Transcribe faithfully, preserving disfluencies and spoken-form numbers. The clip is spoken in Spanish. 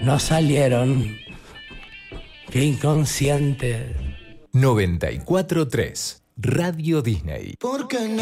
no salieron. Qué inconsciente. noventa y cuatro punto tres Radio Disney. ¿Por qué no?